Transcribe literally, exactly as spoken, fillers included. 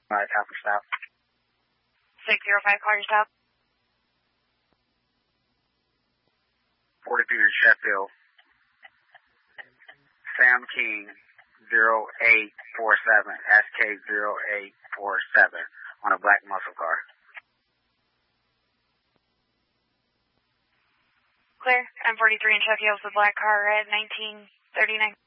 Alright, copy, stop. six zero five, call your stop. forty-three in Sheffield. Sam King, zero eight four seven, S K zero eight four seven, on a black muscle car. Clear. I'm forty-three in Sheffield with a black car at nineteen thirty-nine.